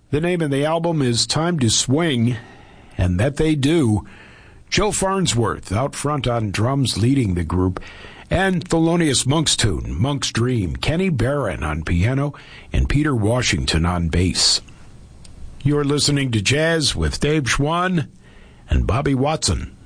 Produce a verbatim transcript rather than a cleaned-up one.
The name of the album is Time to Swing, and that they do. Joe Farnsworth out front on drums leading the group, and Thelonious Monk's tune, Monk's Dream, Kenny Barron on piano, and Peter Washington on bass. You're listening to Jazz with Dave Schwann and Bobby Watson.